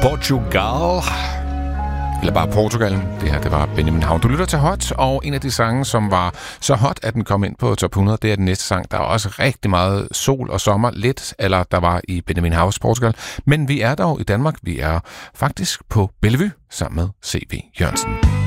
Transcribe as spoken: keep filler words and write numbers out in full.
Portugal. Eller bare Portugal. Det her, det var Benjamin Hav. Du lytter til Hot, og en af de sange, som var så hot, at den kom ind på top hundrede, det er den næste sang. Der er også rigtig meget sol og sommer, lidt, eller der var i Benjamin Havs Portugal. Men vi er dog i Danmark. Vi er faktisk på Bellevue sammen med C V Jørgensen.